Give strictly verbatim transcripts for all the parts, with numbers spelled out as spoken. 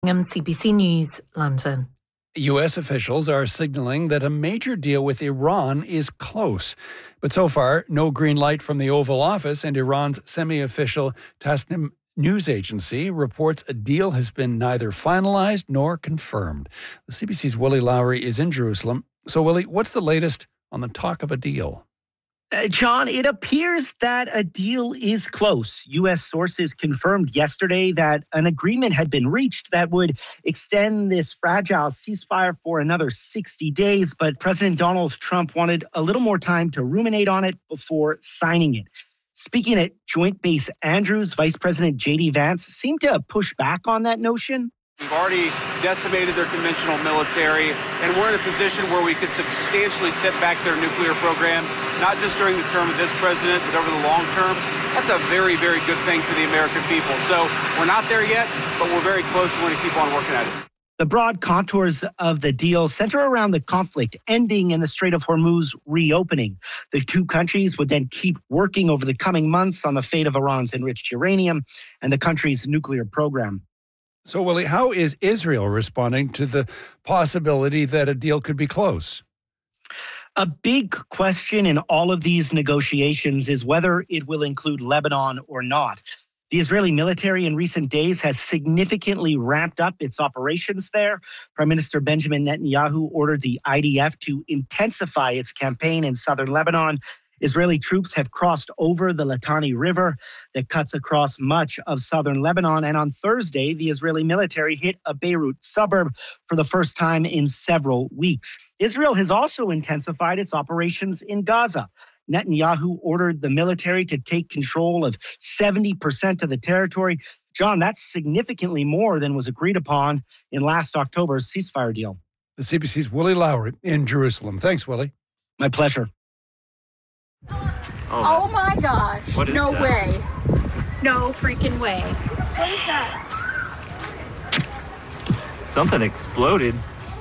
C B C News, London. U S officials are signaling that a major deal with Iran is close. But so far, no green light from the Oval Office, and Iran's semi-official Tasnim news agency reports a deal has been neither finalized nor confirmed. The C B C's Willie Lowry is in Jerusalem. So, Willie, what's the latest on the talk of a deal? Uh, John, it appears that a deal is close. U S sources confirmed yesterday that an agreement had been reached that would extend this fragile ceasefire for another sixty days. But President Donald Trump wanted a little more time to ruminate on it before signing it. Speaking at Joint Base Andrews, Vice President J D Vance seemed to push back on that notion. We've already decimated their conventional military, and we're in a position where we could substantially step back their nuclear program, not just during the term of this president, but over the long term. That's a very, very good thing for the American people. So we're not there yet, but we're very close. We want to keep on working at it. The broad contours of the deal center around the conflict ending and the Strait of Hormuz reopening. The two countries would then keep working over the coming months on the fate of Iran's enriched uranium and the country's nuclear program. So, Willie, how is Israel responding to the possibility that a deal could be close? A big question in all of these negotiations is whether it will include Lebanon or not. The Israeli military in recent days has significantly ramped up its operations there. Prime Minister Benjamin Netanyahu ordered the I D F to intensify its campaign in southern Lebanon. Israeli troops have crossed over the Litani River that cuts across much of southern Lebanon. And on Thursday, the Israeli military hit a Beirut suburb for the first time in several weeks. Israel has also intensified its operations in Gaza. Netanyahu ordered the military to take control of seventy percent of the territory. John, that's significantly more than was agreed upon in last October's ceasefire deal. The C B C's Willie Lowry in Jerusalem. Thanks, Willie. My pleasure. Oh, oh my gosh. What is no that? way. No freaking way. What is that? Something exploded.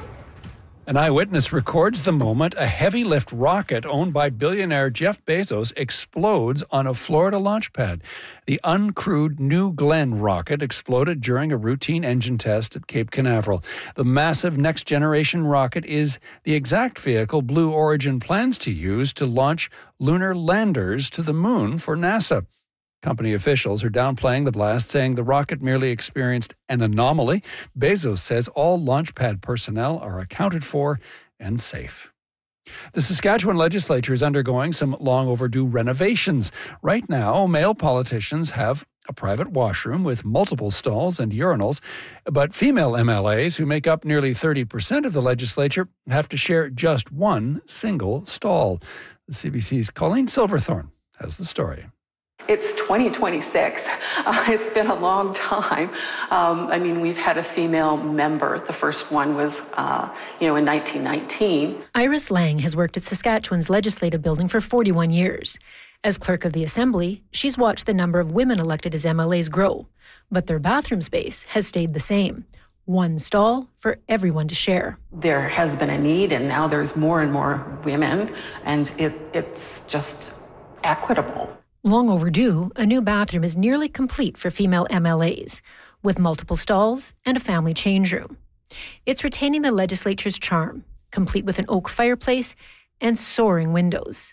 An eyewitness records the moment a heavy lift rocket owned by billionaire Jeff Bezos explodes on a Florida launch pad. The uncrewed New Glenn rocket exploded during a routine engine test at Cape Canaveral. The massive next-generation rocket is the exact vehicle Blue Origin plans to use to launch lunar landers to the moon for NASA. Company officials are downplaying the blast, saying the rocket merely experienced an anomaly. Bezos says all launch pad personnel are accounted for and safe. The Saskatchewan legislature is undergoing some long overdue renovations. Right now, male politicians have a private washroom with multiple stalls and urinals, but female M L As, who make up nearly thirty percent of the legislature, have to share just one single stall. The C B C's Colleen Silverthorne has the story. It's twenty twenty-six. Uh, it's been a long time. Um, I mean, we've had a female member. The first one was, uh, you know, in nineteen nineteen. Iris Lang has worked at Saskatchewan's legislative building for forty-one years. As clerk of the Assembly, she's watched the number of women elected as M L As grow, but their bathroom space has stayed the same. One stall for everyone to share. There has been a need, and now there's more and more women, and it, it's just equitable. Long overdue, a new bathroom is nearly complete for female M L As, with multiple stalls and a family change room. It's retaining the legislature's charm, complete with an oak fireplace and soaring windows.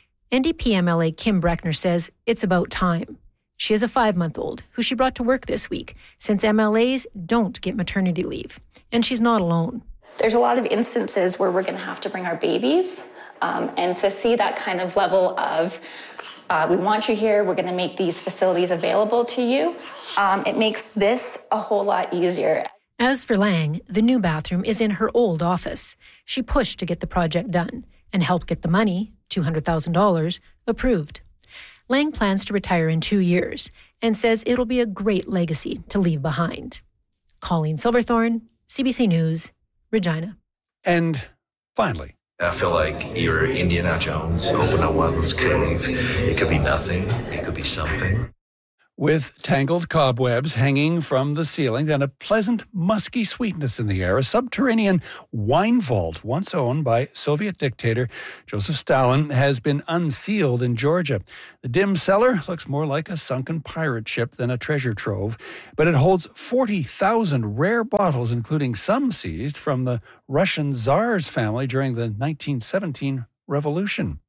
N D P M L A Kim Breckner says it's about time. She has a five-month-old who she brought to work this week, since M L As don't get maternity leave, and she's not alone. There's a lot of instances where we're going to have to bring our babies, um, and to see that kind of level of Uh, we want you here, we're going to make these facilities available to you. Um, it makes this a whole lot easier. As for Lang, the new bathroom is in her old office. She pushed to get the project done and helped get the money, two hundred thousand dollars, approved. Lang plans to retire in two years and says it'll be a great legacy to leave behind. Colleen Silverthorne, C B C News, Regina. And finally, I feel like you're Indiana Jones, open a wilderness cave. It could be nothing. It could be something. With tangled cobwebs hanging from the ceiling and a pleasant musky sweetness in the air, a subterranean wine vault once owned by Soviet dictator Joseph Stalin has been unsealed in Georgia. The dim cellar looks more like a sunken pirate ship than a treasure trove, but it holds forty thousand rare bottles, including some seized from the Russian Tsar's family during the nineteen seventeen revolution.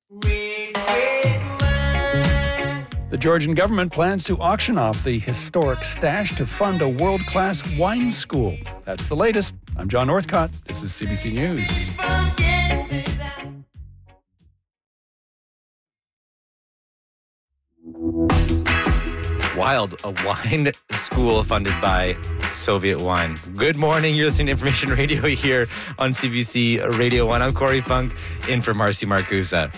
The Georgian government plans to auction off the historic stash to fund a world-class wine school. That's the latest. I'm John Northcott. This is C B C News. Wild, a wine school funded by Soviet wine. Good morning. You're listening to Information Radio here on C B C Radio one. I'm Corey Funk, in for Marcy Marcusa.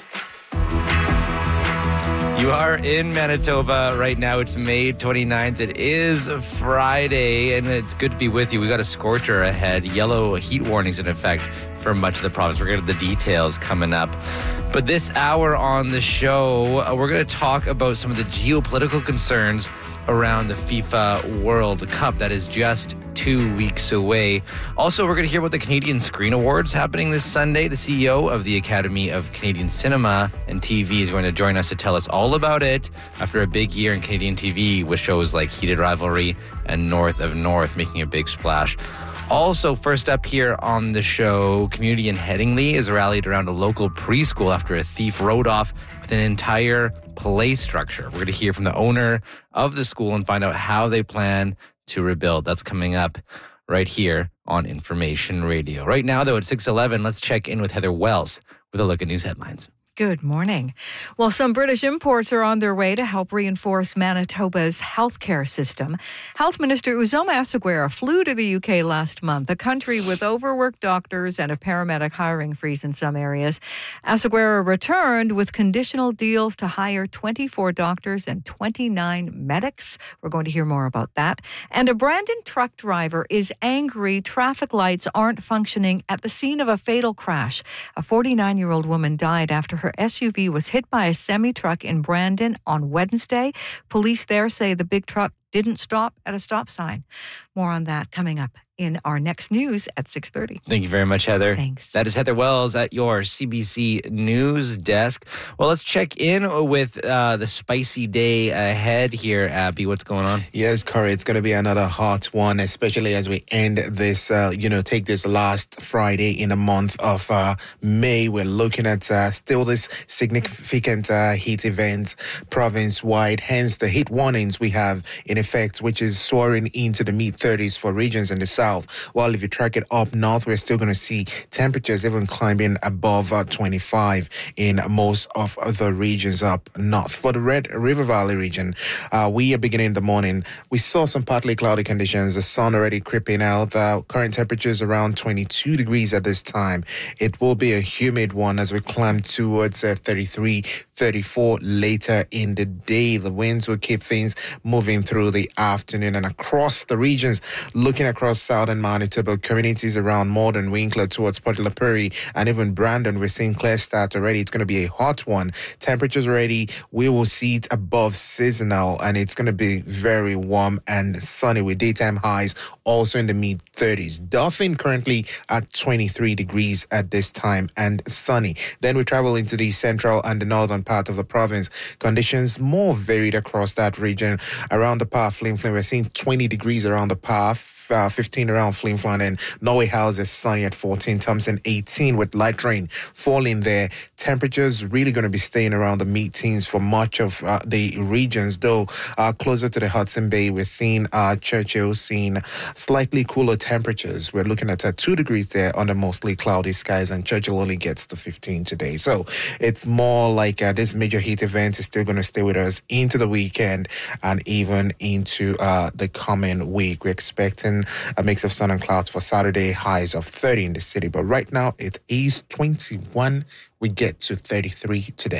You are in Manitoba right now. It's May twenty-ninth. It is Friday, and it's good to be with you. We got a scorcher ahead. Yellow heat warnings in effect for much of the province. We're going to get the details coming up. But this hour on the show, uh, we're going to talk about some of the geopolitical concerns around the FIFA World Cup that is just two weeks away. Also, we're going to hear about the Canadian Screen Awards happening this Sunday. The C E O of the Academy of Canadian Cinema and T V is going to join us to tell us all about it after a big year in Canadian T V with shows like Heated Rivalry and North of North making a big splash. Also, first up here on the show, community in Headingley is rallied around a local preschool after a thief rode off with an entire play structure. We're going to hear from the owner of the school and find out how they plan to rebuild. That's coming up right here on Information Radio. Right now, though, at six eleven, let's check in with Heather Wells with a look at news headlines. Good morning. Well, some British imports are on their way to help reinforce Manitoba's healthcare system. Health Minister Uzoma Asseguera flew to the U K last month, a country with overworked doctors and a paramedic hiring freeze in some areas. Asseguera returned with conditional deals to hire twenty-four doctors and twenty-nine medics. We're going to hear more about that. And a Brandon truck driver is angry traffic lights aren't functioning at the scene of a fatal crash. A forty-nine-year-old woman died after her S U V was hit by a semi-truck in Brandon on Wednesday. Police there say the big truck didn't stop at a stop sign. More on that coming up in our next news at six thirty. Thank you very much, Heather. Thanks. That is Heather Wells at your C B C News desk. Well, let's check in with uh, the spicy day ahead here, Abby. What's going on? Yes, Corey, it's going to be another hot one, especially as we end this, uh, you know, take this last Friday in the month of uh, May. We're looking at uh, still this significant uh, heat events province-wide, hence the heat warnings we have in effect, which is soaring into the mid-thirties for regions in the south. While if you track it up north, we're still going to see temperatures even climbing above uh, twenty-five in most of the regions up north. For the Red River Valley region, uh, we are beginning the morning. We saw some partly cloudy conditions, the sun already creeping out. Uh, current temperatures around twenty-two degrees at this time. It will be a humid one as we climb towards uh, thirty-three, thirty-four later in the day. The winds will keep things moving through the afternoon and across the regions. Looking across southern Manitoba, communities around Morden, Winkler towards Port La Prairie and even Brandon, we're seeing clear start already. It's going to be a hot one. Temperatures already, we will see it above seasonal, and it's going to be very warm and sunny with daytime highs also in the mid-thirties. Dauphin currently at twenty-three degrees at this time and sunny. Then we travel into the central and the northern part of the province. Conditions more varied across that region. Around the Par Flin Flin, we're seeing twenty degrees around the Par, uh, fifteen around Flin Flon, and Norway House is sunny at fourteen, Thompson eighteen with light rain falling there. Temperatures really going to be staying around the mid-teens for much of uh, the regions, though uh, closer to the Hudson Bay, we're seeing uh, Churchill seeing slightly cooler temperatures. We're looking at uh, two degrees there under mostly cloudy skies, and Churchill only gets to fifteen today. So it's more like uh, this major heat event is still going to stay with us into the weekend and even into uh, the coming week. We're expecting a mix of sun and clouds for Saturday, highs of thirty in the city. But right now it is twenty-one. We get to thirty-three today.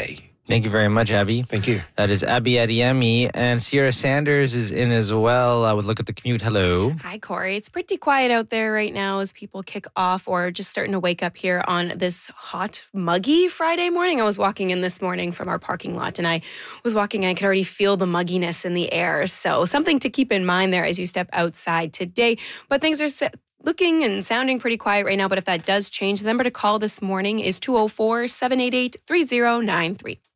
Thank you very much, Abby. Thank you. That is Abby Adiemi. And Sierra Sanders is in as well uh, with Look at the Commute. Hello. Hi, Corey. It's pretty quiet out there right now as people kick off or just starting to wake up here on this hot, muggy Friday morning. I was walking in this morning from our parking lot and I was walking and I could already feel the mugginess in the air. So something to keep in mind there as you step outside today. But things are set. Looking and sounding pretty quiet right now, but if that does change, the number to call this morning is two oh four, seven eight eight, three oh nine three.